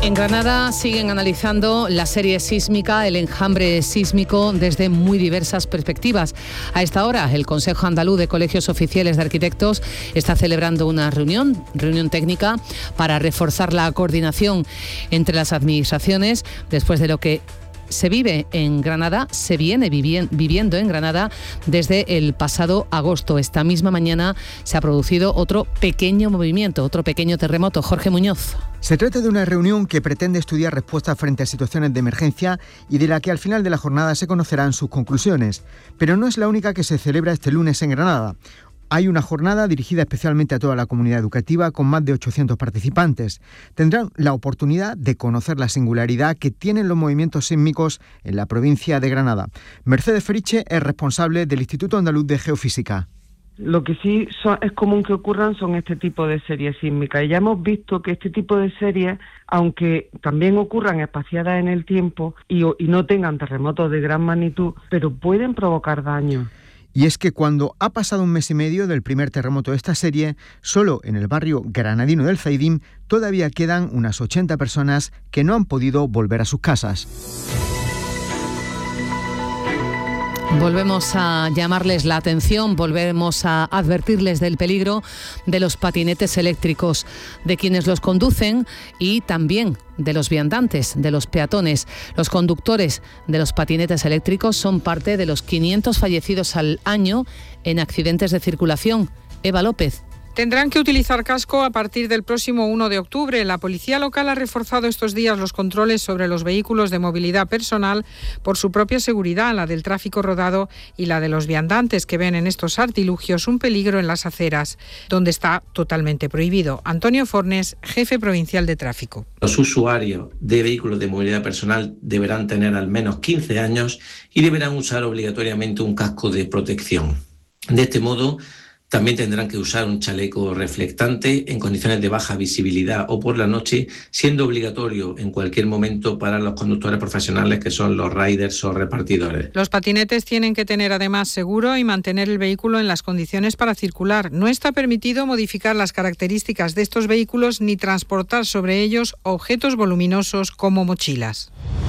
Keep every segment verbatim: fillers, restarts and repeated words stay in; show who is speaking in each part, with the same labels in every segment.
Speaker 1: En Granada siguen analizando la serie sísmica, el enjambre sísmico, desde muy diversas perspectivas. A esta hora, el Consejo Andaluz de Colegios Oficiales de Arquitectos está celebrando una reunión, reunión técnica, para reforzar la coordinación entre las administraciones después de lo que se vive en Granada, se viene viviendo en Granada desde el pasado agosto. Esta misma mañana se ha producido otro pequeño movimiento, otro pequeño terremoto. Jorge Muñoz.
Speaker 2: Se trata de una reunión que pretende estudiar respuestas frente a situaciones de emergencia y de la que al final de la jornada se conocerán sus conclusiones. Pero no es la única que se celebra este lunes en Granada. Hay una jornada dirigida especialmente a toda la comunidad educativa con más de ochocientos participantes. Tendrán la oportunidad de conocer la singularidad que tienen los movimientos sísmicos en la provincia de Granada. Mercedes Feriche es responsable del Instituto Andaluz de Geofísica.
Speaker 3: Lo que sí son, es común que ocurran son este tipo de series sísmicas. Y ya hemos visto que este tipo de series, aunque también ocurran espaciadas en el tiempo y, y no tengan terremotos de gran magnitud, pero pueden provocar daños.
Speaker 2: Y es que cuando ha pasado un mes y medio del primer terremoto de esta serie, solo en el barrio granadino del Zaidín todavía quedan unas ochenta personas que no han podido volver a sus casas.
Speaker 1: Volvemos a llamarles la atención, volvemos a advertirles del peligro de los patinetes eléctricos, de quienes los conducen y también de los viandantes, de los peatones. Los conductores de los patinetes eléctricos son parte de los quinientos fallecidos al año en accidentes de circulación. Eva López.
Speaker 4: Tendrán que utilizar casco a partir del próximo uno de octubre. La policía local ha reforzado estos días los controles sobre los vehículos de movilidad personal por su propia seguridad, la del tráfico rodado y la de los viandantes, que ven en estos artilugios un peligro en las aceras, donde está totalmente prohibido. Antonio Fornes, jefe provincial de tráfico.
Speaker 5: Los usuarios de vehículos de movilidad personal deberán tener al menos quince años y deberán usar obligatoriamente un casco de protección. De este modo, también tendrán que usar un chaleco reflectante en condiciones de baja visibilidad o por la noche, siendo obligatorio en cualquier momento para los conductores profesionales, que son los riders o repartidores.
Speaker 4: Los patinetes tienen que tener además seguro y mantener el vehículo en las condiciones para circular. No está permitido modificar las características de estos vehículos ni transportar sobre ellos objetos voluminosos como mochilas.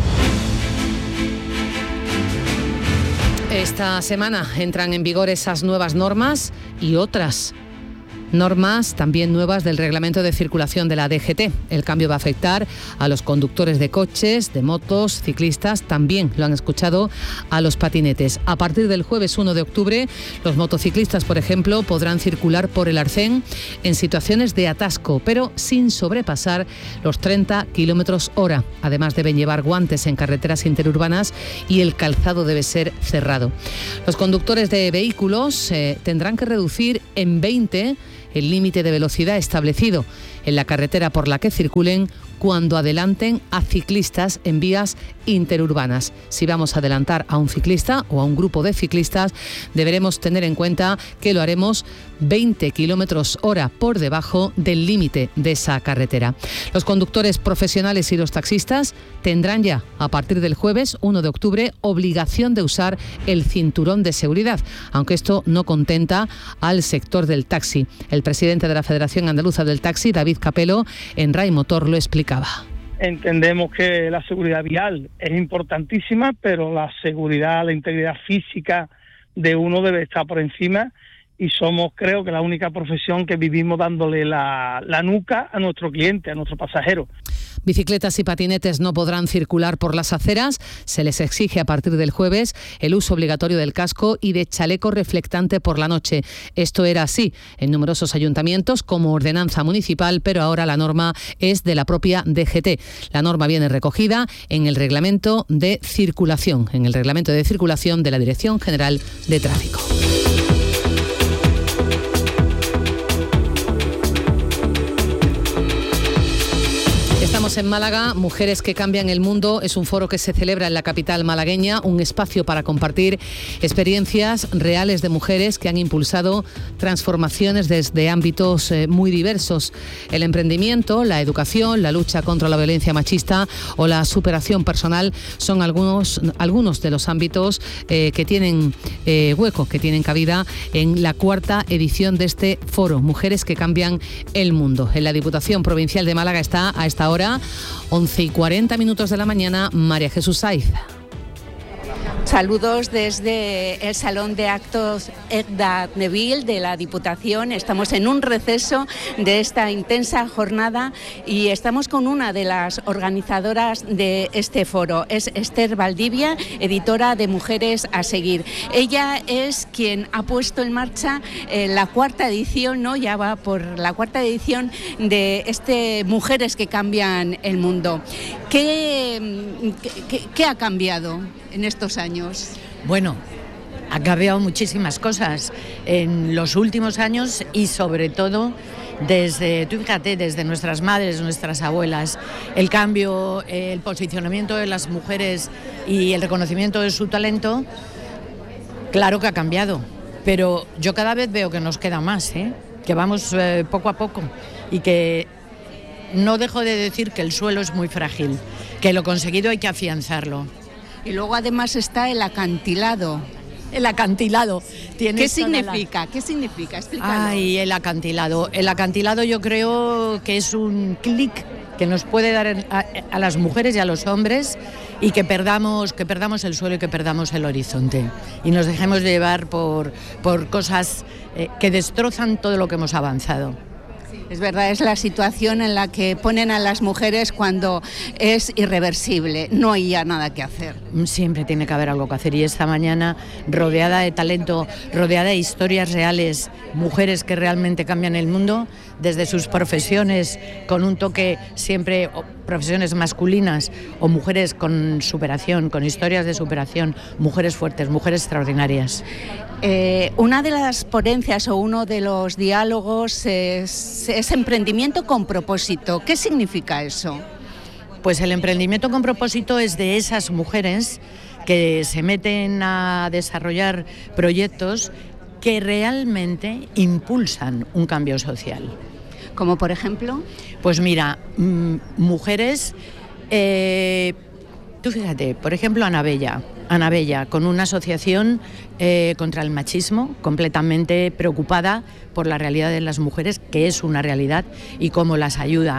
Speaker 1: Esta semana entran en vigor esas nuevas normas y otras normas también nuevas del reglamento de circulación de la D G T. El cambio va a afectar a los conductores de coches, de motos, ciclistas, también lo han escuchado, a los patinetes. A partir del jueves uno de octubre, los motociclistas, por ejemplo, podrán circular por el arcén en situaciones de atasco, pero sin sobrepasar los treinta kilómetros hora. Además, deben llevar guantes en carreteras interurbanas y el calzado debe ser cerrado. Los conductores de vehículos eh, tendrán que reducir en veinte el límite de velocidad establecido en la carretera por la que circulen cuando adelanten a ciclistas en vías interurbanas. Si vamos a adelantar a un ciclista o a un grupo de ciclistas, deberemos tener en cuenta que lo haremos veinte kilómetros hora por debajo del límite de esa carretera. Los conductores profesionales y los taxistas tendrán ya, a partir del jueves uno de octubre, obligación de usar el cinturón de seguridad, aunque esto no contenta al sector del taxi. El presidente de la Federación Andaluza del Taxi, David Capelo, en RAI Motor lo explicaba.
Speaker 6: Entendemos que la seguridad vial es importantísima, pero la seguridad, la integridad física de uno debe estar por encima, y somos, creo que, la única profesión que vivimos dándole la, la nuca a nuestro cliente, a nuestro pasajero.
Speaker 1: Bicicletas y patinetes no podrán circular por las aceras. Se les exige a partir del jueves el uso obligatorio del casco y de chaleco reflectante por la noche. Esto era así en numerosos ayuntamientos como ordenanza municipal, pero ahora la norma es de la propia D G T. La norma viene recogida en el reglamento de circulación, en el reglamento de circulación de la Dirección General de Tráfico. Estamos en Málaga. Mujeres que cambian el mundo es un foro que se celebra en la capital malagueña, un espacio para compartir experiencias reales de mujeres que han impulsado transformaciones desde ámbitos eh, muy diversos. El emprendimiento, la educación, la lucha contra la violencia machista o la superación personal son algunos, algunos de los ámbitos eh, que tienen eh, hueco, que tienen cabida en la cuarta edición de este foro, Mujeres que cambian el mundo. En la Diputación Provincial de Málaga está a esta hora mañana, once y cuarenta minutos de la mañana, María Jesús Saiz.
Speaker 7: Saludos desde el Salón de Actos Edda Neville de la Diputación. Estamos en un receso de esta intensa jornada y estamos con una de las organizadoras de este foro. Es Esther Valdivia, editora de Mujeres a Seguir. Ella es quien ha puesto en marcha eh, la cuarta edición, ¿no? Ya va por la cuarta edición de este Mujeres que Cambian el Mundo. ¿Qué, qué, qué ha cambiado en estos años?
Speaker 8: Bueno, ha cambiado muchísimas cosas en los últimos años y sobre todo desde, tú fíjate, desde nuestras madres, nuestras abuelas, el cambio, el posicionamiento de las mujeres y el reconocimiento de su talento, claro que ha cambiado, pero yo cada vez veo que nos queda más, ¿eh? Que vamos eh, poco a poco y que no dejo de decir que el suelo es muy frágil, que lo conseguido hay que afianzarlo.
Speaker 7: Y luego además está el acantilado.
Speaker 8: El acantilado.
Speaker 7: ¿Qué significa? La... ¿Qué significa? Explícalo.
Speaker 8: Ay, el acantilado. El acantilado yo creo que es un clic que nos puede dar a, a las mujeres y a los hombres y que perdamos, que perdamos el suelo y que perdamos el horizonte. Y nos dejemos llevar por, por cosas eh, que destrozan todo lo que hemos avanzado.
Speaker 7: Es verdad, es la situación en la que ponen a las mujeres cuando es irreversible, no hay ya nada que hacer.
Speaker 8: Siempre tiene que haber algo que hacer y esta mañana, rodeada de talento, rodeada de historias reales, mujeres que realmente cambian el mundo, desde sus profesiones, con un toque siempre, profesiones masculinas o mujeres con superación, con historias de superación, mujeres fuertes, mujeres extraordinarias.
Speaker 7: Eh, una de las ponencias o uno de los diálogos es, es emprendimiento con propósito. ¿Qué significa eso?
Speaker 8: Pues el emprendimiento con propósito es de esas mujeres que se meten a desarrollar proyectos que realmente impulsan un cambio social.
Speaker 7: ¿Como por ejemplo?
Speaker 8: Pues mira, m- mujeres, eh, tú fíjate, por ejemplo Ana Bella, Ana Bella, con una asociación eh, contra el machismo, completamente preocupada por la realidad de las mujeres, que es una realidad, y cómo las ayuda.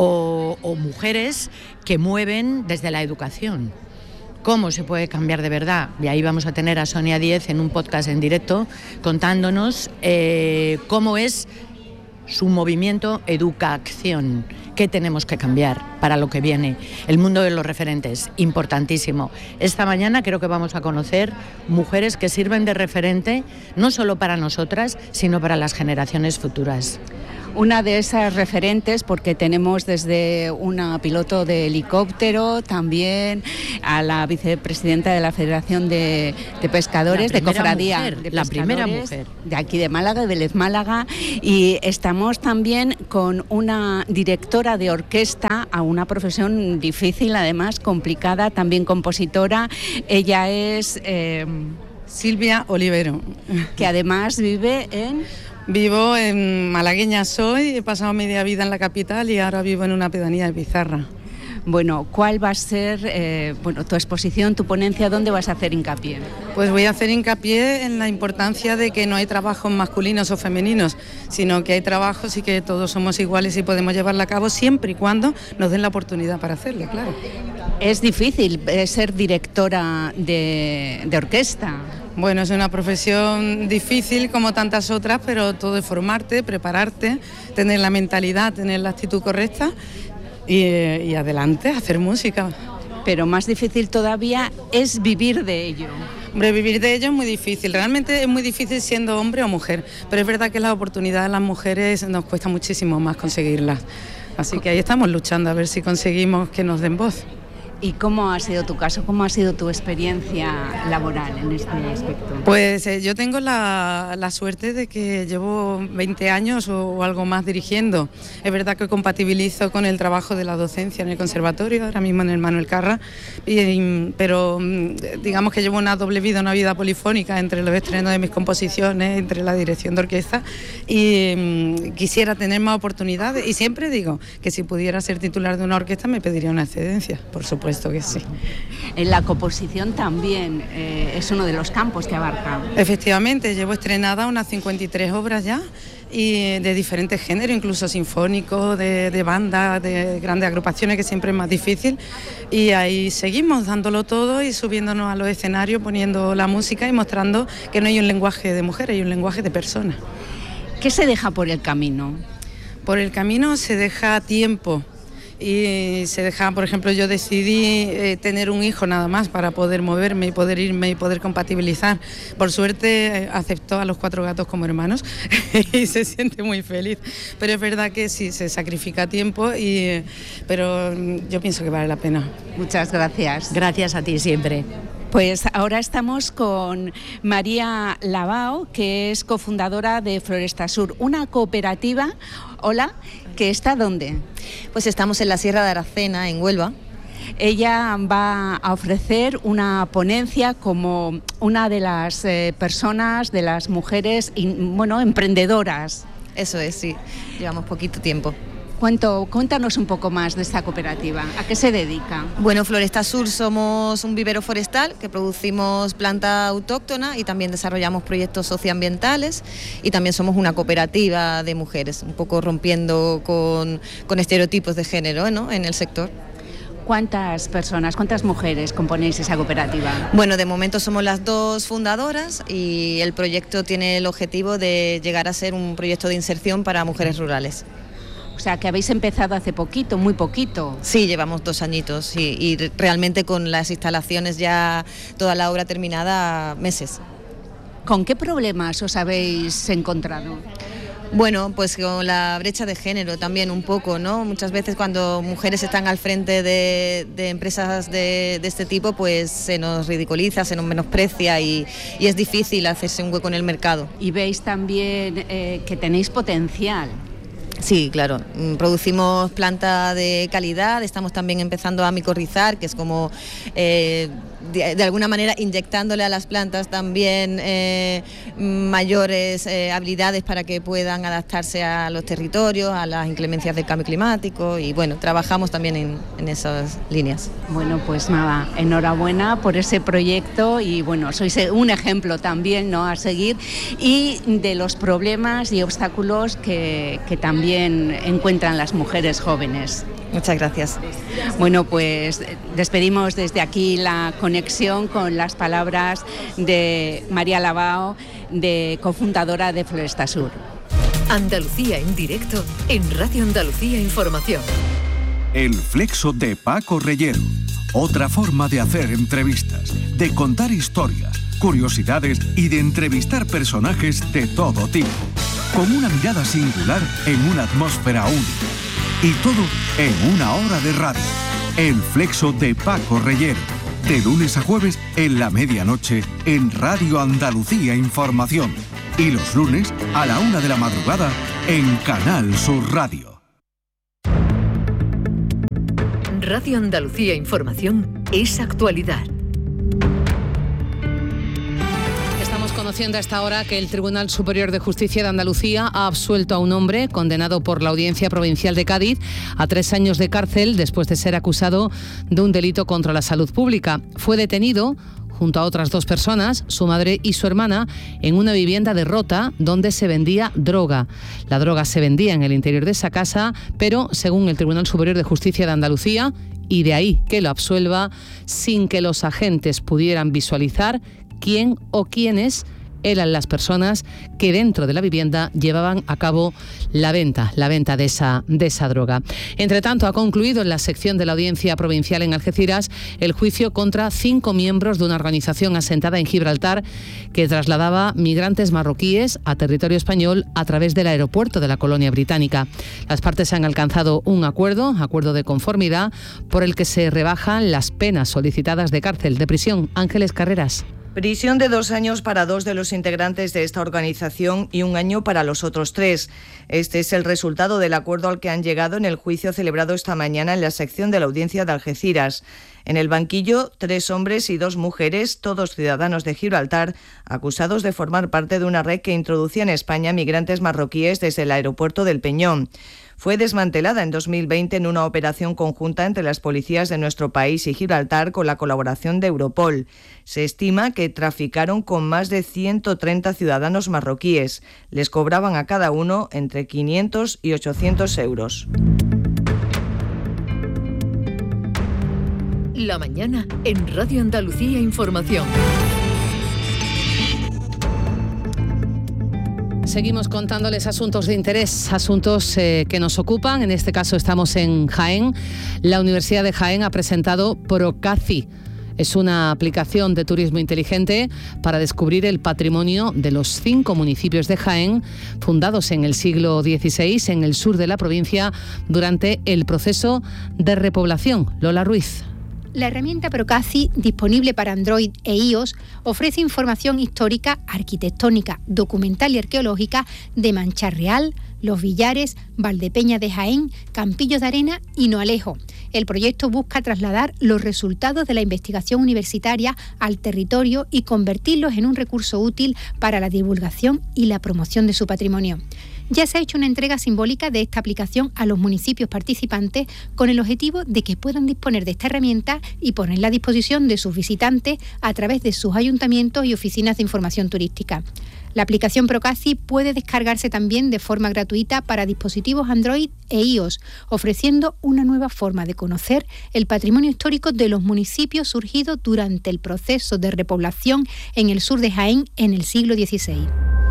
Speaker 8: O, o mujeres que mueven desde la educación. ¿Cómo se puede cambiar de verdad? Y ahí vamos a tener a Sonia Díez en un podcast en directo contándonos eh, cómo es su movimiento Educaacción. ¿Qué tenemos que cambiar para lo que viene? El mundo de los referentes, importantísimo. Esta mañana creo que vamos a conocer mujeres que sirven de referente no solo para nosotras, sino para las generaciones futuras.
Speaker 7: Una de esas referentes, porque tenemos desde una piloto de helicóptero, también a la vicepresidenta de la Federación de, de Pescadores, de Cofradía
Speaker 8: mujer,
Speaker 7: de
Speaker 8: la
Speaker 7: Pescadores,
Speaker 8: primera mujer
Speaker 7: de aquí de Málaga, de Vélez Málaga, y estamos también con una directora de orquesta, a una profesión difícil, además complicada, también compositora. Ella es eh,
Speaker 9: Silvia Olivero,
Speaker 7: que además vive en...
Speaker 9: Vivo en malagueña soy, he pasado media vida en la capital y ahora vivo en una pedanía de Pizarra.
Speaker 7: Bueno, ¿cuál va a ser eh, bueno, tu exposición, tu ponencia? ¿Dónde vas a hacer hincapié?
Speaker 9: Pues voy a hacer hincapié en la importancia de que no hay trabajos masculinos o femeninos, sino que hay trabajos y que todos somos iguales y podemos llevarla a cabo siempre y cuando nos den la oportunidad para hacerlo, claro.
Speaker 7: Es difícil eh, ser directora de, de orquesta.
Speaker 9: Bueno, es una profesión difícil como tantas otras, pero todo es formarte, prepararte, tener la mentalidad, tener la actitud correcta y, y adelante, hacer música.
Speaker 7: Pero más difícil todavía es vivir de ello.
Speaker 9: Hombre, vivir de ello es muy difícil, realmente es muy difícil siendo hombre o mujer, pero es verdad que las oportunidades de las mujeres nos cuesta muchísimo más conseguirlas. Así que ahí estamos luchando a ver si conseguimos que nos den voz.
Speaker 7: ¿Y cómo ha sido tu caso? ¿Cómo ha sido tu experiencia laboral en este aspecto?
Speaker 9: Pues eh, yo tengo la, la suerte de que llevo veinte años o, o algo más dirigiendo. Es verdad que compatibilizo con el trabajo de la docencia en el conservatorio, ahora mismo en el Manuel Carra, y, pero digamos que llevo una doble vida, una vida polifónica entre los estrenos de mis composiciones, entre la dirección de orquesta, y um, quisiera tener más oportunidades. Y siempre digo que si pudiera ser titular de una orquesta me pediría una excedencia, por supuesto. Esto que sí.
Speaker 7: En la composición también eh, es uno de los campos que abarca.
Speaker 9: Efectivamente, llevo estrenada unas cincuenta y tres obras ya, y de diferentes géneros, incluso sinfónicos, de, de bandas, de grandes agrupaciones, que siempre es más difícil. Y ahí seguimos dándolo todo y subiéndonos a los escenarios, poniendo la música y mostrando que no hay un lenguaje de mujer, hay un lenguaje de personas.
Speaker 7: ¿Qué se deja por el camino?
Speaker 9: Por el camino se deja tiempo. Y se deja, por ejemplo, yo decidí eh, tener un hijo nada más para poder moverme y poder irme y poder compatibilizar. Por suerte eh, aceptó a los cuatro gatos como hermanos y se siente muy feliz. Pero es verdad que sí, se sacrifica tiempo, y, eh, pero yo pienso que vale la pena.
Speaker 7: Muchas gracias.
Speaker 8: Gracias a ti siempre.
Speaker 7: Pues ahora estamos con María Lavao, que es cofundadora de Florestasur, una cooperativa, hola, que está ¿dónde?
Speaker 10: Pues estamos en la Sierra de Aracena, en Huelva.
Speaker 7: Ella va a ofrecer una ponencia como una de las eh, personas, de las mujeres, in, bueno, emprendedoras.
Speaker 10: Eso es, sí, llevamos poquito tiempo.
Speaker 7: Cuento, cuéntanos un poco más de esta cooperativa. ¿A qué se dedica?
Speaker 10: Bueno, Florestasur somos un vivero forestal que producimos planta autóctona y también desarrollamos proyectos socioambientales, y también somos una cooperativa de mujeres, un poco rompiendo con, con estereotipos de género, ¿no?, en el sector.
Speaker 7: ¿Cuántas personas, cuántas mujeres componéis esa cooperativa?
Speaker 10: Bueno, de momento somos las dos fundadoras y el proyecto tiene el objetivo de llegar a ser un proyecto de inserción para mujeres rurales.
Speaker 7: O sea, que habéis empezado hace poquito, muy poquito.
Speaker 10: Sí, llevamos dos añitos y, y realmente con las instalaciones ya, toda la obra terminada, meses.
Speaker 7: ¿Con qué problemas os habéis encontrado?
Speaker 10: Bueno, pues con la brecha de género también un poco, ¿no? Muchas veces cuando mujeres están al frente de, de empresas de, de este tipo, pues se nos ridiculiza, se nos menosprecia y, y es difícil hacerse un hueco en el mercado.
Speaker 7: Y veis también eh, que tenéis potencial.
Speaker 10: Sí, claro, producimos planta de calidad, estamos también empezando a micorrizar, que es como eh, de, de alguna manera inyectándole a las plantas también eh, mayores eh, habilidades para que puedan adaptarse a los territorios, a las inclemencias del cambio climático, y bueno, trabajamos también en, en esas líneas.
Speaker 7: Bueno, pues nada, enhorabuena por ese proyecto y bueno, sois un ejemplo también, ¿no?, a seguir, y de los problemas y obstáculos que, que también encuentran las mujeres jóvenes.
Speaker 10: Muchas gracias.
Speaker 7: Bueno, pues despedimos desde aquí la conexión con las palabras de María Lavao, de cofundadora de Florestasur.
Speaker 11: Andalucía en directo en Radio Andalucía Información.
Speaker 12: El Flexo de Paco Reyero. Otra forma de hacer entrevistas, de contar historias, curiosidades y de entrevistar personajes de todo tipo, con una mirada singular en una atmósfera única. Y todo en una hora de radio. El Flexo de Paco Reyero. De lunes a jueves en la medianoche en Radio Andalucía Información. Y los lunes a la una de la madrugada en Canal Sur Radio.
Speaker 11: Radio Andalucía Información es actualidad.
Speaker 1: Conociendo a esta hora que el Tribunal Superior de Justicia de Andalucía ha absuelto a un hombre condenado por la Audiencia Provincial de Cádiz a tres años de cárcel después de ser acusado de un delito contra la salud pública. Fue detenido junto a otras dos personas, su madre y su hermana, en una vivienda de Rota donde se vendía droga. La droga se vendía en el interior de esa casa, pero según el Tribunal Superior de Justicia de Andalucía, y de ahí que lo absuelva, sin que los agentes pudieran visualizar quién o quiénes eran las personas que dentro de la vivienda llevaban a cabo la venta, la venta de esa, de esa droga. Entre tanto, ha concluido en la sección de la Audiencia Provincial en Algeciras el juicio contra cinco miembros de una organización asentada en Gibraltar que trasladaba migrantes marroquíes a territorio español a través del aeropuerto de la colonia británica. Las partes han alcanzado un acuerdo, acuerdo de conformidad, por el que se rebajan las penas solicitadas de cárcel, de prisión. Ángeles Carreras.
Speaker 13: Prisión de dos años para dos de los integrantes de esta organización y un año para los otros tres. Este es el resultado del acuerdo al que han llegado en el juicio celebrado esta mañana en la sección de la Audiencia de Algeciras. En el banquillo, tres hombres y dos mujeres, todos ciudadanos de Gibraltar, acusados de formar parte de una red que introducía en España migrantes marroquíes desde el aeropuerto del Peñón. fue desmantelada en dos mil veinte en una operación conjunta entre las policías de nuestro país y Gibraltar con la colaboración de Europol. Se estima que traficaron con más de ciento treinta ciudadanos marroquíes. Les cobraban a cada uno entre quinientos y ochocientos euros.
Speaker 11: La mañana en Radio Andalucía Información.
Speaker 1: Seguimos contándoles asuntos de interés, asuntos eh, que nos ocupan. En este caso estamos en Jaén. La Universidad de Jaén ha presentado Procaci. Es una aplicación de turismo inteligente para descubrir el patrimonio de los cinco municipios de Jaén, fundados en el siglo dieciséis en el sur de la provincia durante el proceso de repoblación. Lola Ruiz.
Speaker 14: La herramienta Procaci, disponible para Android e iOS, ofrece información histórica, arquitectónica, documental y arqueológica de Mancha Real, Los Villares, Valdepeña de Jaén, Campillos de Arena y Noalejo. El proyecto busca trasladar los resultados de la investigación universitaria al territorio y convertirlos en un recurso útil para la divulgación y la promoción de su patrimonio. Ya se ha hecho una entrega simbólica de esta aplicación a los municipios participantes con el objetivo de que puedan disponer de esta herramienta y ponerla a disposición de sus visitantes a través de sus ayuntamientos y oficinas de información turística. La aplicación Procaci puede descargarse también de forma gratuita para dispositivos Android e iOS, ofreciendo una nueva forma de conocer el patrimonio histórico de los municipios surgidos durante el proceso de repoblación en el sur de Jaén en el siglo dieciséis.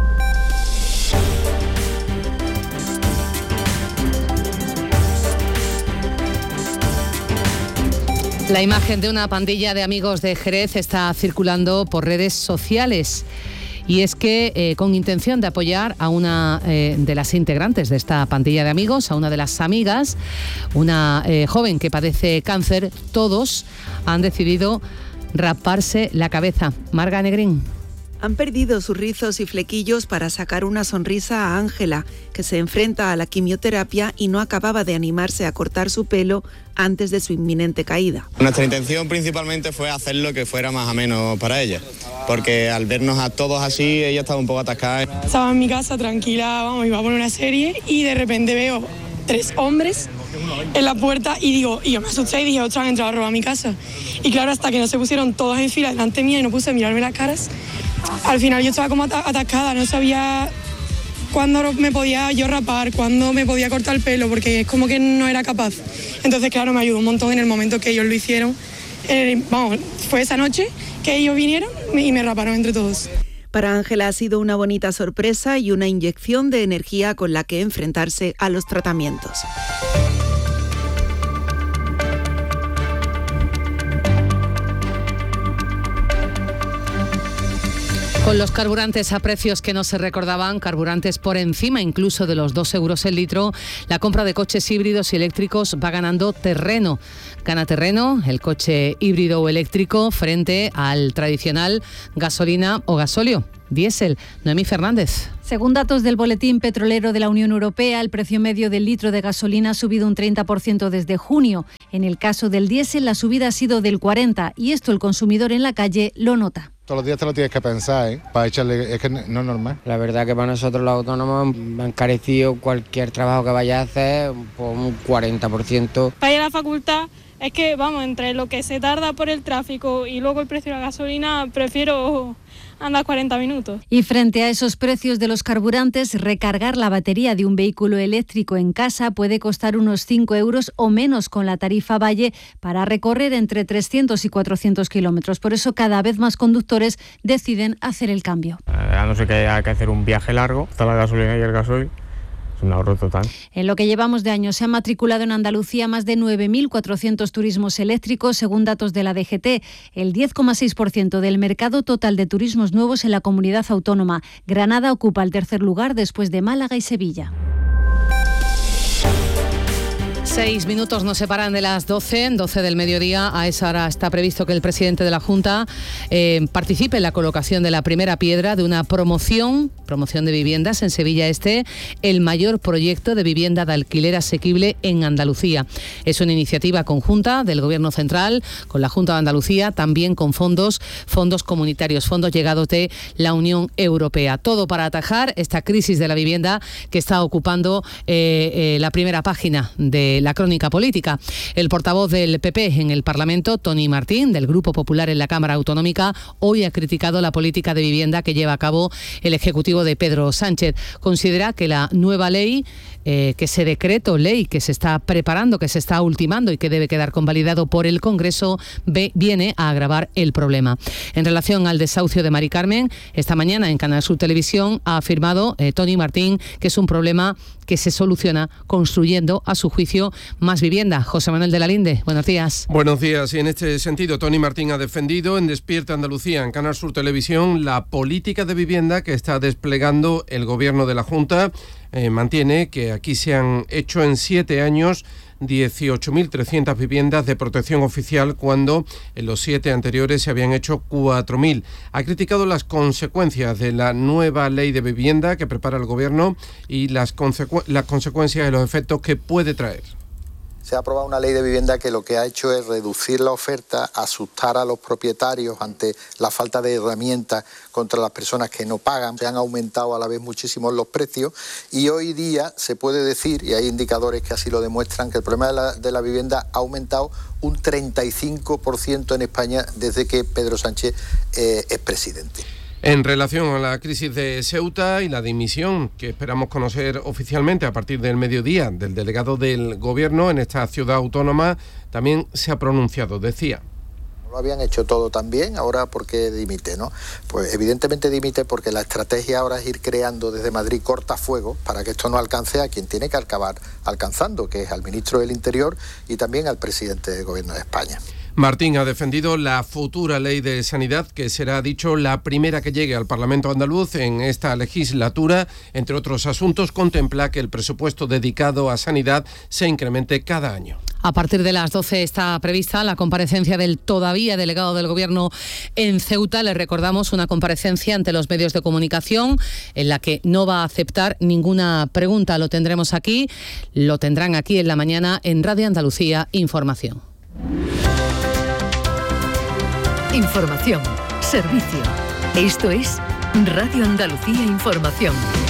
Speaker 1: La imagen de una pandilla de amigos de Jerez está circulando por redes sociales. Y es que eh, con intención de apoyar a una eh, de las integrantes de esta pandilla de amigos, a una de las amigas, una eh, joven que padece cáncer, todos han decidido raparse la cabeza. Marga Negrín.
Speaker 15: Han perdido sus rizos y flequillos para sacar una sonrisa a Ángela, que se enfrenta a la quimioterapia y no acababa de animarse a cortar su pelo antes de su inminente caída.
Speaker 16: Nuestra intención principalmente fue hacer lo que fuera más ameno para ella, porque al vernos a todos así, ella estaba un poco atascada.
Speaker 17: Estaba en mi casa tranquila, vamos, iba a poner una serie y de repente veo tres hombres en la puerta y digo, y yo me asusté y dije, ostras, han entrado a robar mi casa. Y claro, hasta que no se pusieron todos en fila delante mía y no puse a mirarme las caras, al final yo estaba como atascada, no sabía cuándo me podía yo rapar, cuándo me podía cortar el pelo, porque es como que no era capaz. Entonces, claro, me ayudó un montón en el momento que ellos lo hicieron. Eh, vamos, fue esa noche que ellos vinieron y me raparon entre todos.
Speaker 15: Para Ángela ha sido una bonita sorpresa y una inyección de energía con la que enfrentarse a los tratamientos.
Speaker 1: Con los carburantes a precios que no se recordaban, carburantes por encima incluso de los dos euros el litro, la compra de coches híbridos y eléctricos va ganando terreno. Gana terreno el coche híbrido o eléctrico frente al tradicional gasolina o gasóleo. Diésel. Noemí Fernández.
Speaker 18: Según datos del Boletín Petrolero de la Unión Europea, el precio medio del litro de gasolina ha subido un treinta por ciento desde junio. En el caso del diésel, la subida ha sido del cuarenta por ciento y esto el consumidor en la calle lo nota.
Speaker 19: Todos los días te lo tienes que pensar, ¿eh? Para echarle, es que no es normal.
Speaker 20: La verdad que para nosotros los autónomos han encarecido cualquier trabajo que vaya a hacer por un cuarenta por ciento.
Speaker 21: Para ir a la facultad es que, vamos, entre lo que se tarda por el tráfico y luego el precio de la gasolina, prefiero andar cuarenta minutos.
Speaker 18: Y frente a esos precios de los carburantes, recargar la batería de un vehículo eléctrico en casa puede costar unos cinco euros o menos con la tarifa Valle para recorrer entre trescientos y cuatrocientos kilómetros. Por eso cada vez más conductores deciden hacer el cambio.
Speaker 22: A no ser que haya que hacer un viaje largo, está la gasolina y el gasoil. Es un ahorro total.
Speaker 18: En lo que llevamos de año se han matriculado en Andalucía más de nueve mil cuatrocientos turismos eléctricos, según datos de la D G T, el diez coma seis por ciento del mercado total de turismos nuevos en la comunidad autónoma. Granada ocupa el tercer lugar después de Málaga y Sevilla.
Speaker 1: Seis minutos nos separan de las doce, doce del mediodía. A esa hora está previsto que el presidente de la Junta eh, participe en la colocación de la primera piedra de una promoción, promoción de viviendas en Sevilla Este, el mayor proyecto de vivienda de alquiler asequible en Andalucía. Es una iniciativa conjunta del Gobierno Central con la Junta de Andalucía, también con fondos, fondos comunitarios, fondos llegados de la Unión Europea. Todo para atajar esta crisis de la vivienda que está ocupando eh, eh, la primera página de la crónica política. El portavoz del P P en el Parlamento, Tony Martín, del Grupo Popular en la Cámara Autonómica, hoy ha criticado la política de vivienda que lleva a cabo el Ejecutivo de Pedro Sánchez. Considera que la nueva ley, eh, que ese decreto ley que se está preparando, que se está ultimando y que debe quedar convalidado por el Congreso, ve, viene a agravar el problema. En relación al desahucio de Mari Carmen, esta mañana en Canal Sur Televisión ha afirmado eh, Tony Martín que es un problema que se soluciona construyendo, a su juicio, más vivienda. José Manuel de la Linde, buenos días.
Speaker 2: Buenos días. Y en este sentido, Tony Martín ha defendido en Despierta Andalucía, en Canal Sur Televisión, la política de vivienda que está desplegando el Gobierno de la Junta. Eh, mantiene que aquí se han hecho en siete años dieciocho mil trescientas viviendas de protección oficial, cuando en los siete anteriores se habían hecho cuatro mil. Ha criticado las consecuencias de la nueva ley de vivienda que prepara el Gobierno y las, consecu- las consecuencias y los efectos que puede traer.
Speaker 3: Se ha aprobado una ley de vivienda que lo que ha hecho es reducir la oferta, asustar a los propietarios ante la falta de herramientas contra las personas que no pagan. Se han aumentado a la vez muchísimo los precios y hoy día se puede decir, y hay indicadores que así lo demuestran, que el problema de la, de la vivienda ha aumentado un treinta y cinco por ciento en España desde que Pedro Sánchez eh, es presidente.
Speaker 2: En relación a la crisis de Ceuta y la dimisión que esperamos conocer oficialmente a partir del mediodía del delegado del Gobierno en esta ciudad autónoma, también se ha pronunciado. Decía:
Speaker 3: lo habían hecho todo tan bien, ahora ¿por qué dimite, no? Pues evidentemente dimite porque la estrategia ahora es ir creando desde Madrid cortafuegos para que esto no alcance a quien tiene que acabar alcanzando, que es al ministro del Interior y también al presidente del Gobierno de España.
Speaker 2: Martín ha defendido la futura ley de sanidad, que será, dicho, la primera que llegue al Parlamento andaluz en esta legislatura. Entre otros asuntos, contempla que el presupuesto dedicado a sanidad se incremente cada año.
Speaker 1: A partir de las doce está prevista la comparecencia del todavía delegado del Gobierno en Ceuta. Les recordamos, una comparecencia ante los medios de comunicación en la que no va a aceptar ninguna pregunta. Lo tendremos aquí, lo tendrán aquí en la mañana en Radio Andalucía Información.
Speaker 11: Información, servicio. Esto es Radio Andalucía Información.